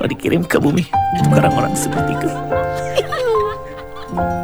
kalau dikirim ke bumi untuk orang-orang seperti itu.